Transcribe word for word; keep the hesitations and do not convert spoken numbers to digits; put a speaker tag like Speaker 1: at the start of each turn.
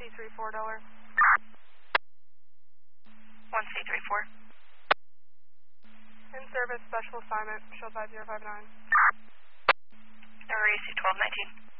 Speaker 1: C three four dollar.
Speaker 2: one C three four.
Speaker 1: In service, special assignment, show five zero five nine.
Speaker 2: Number A C twelve nineteen.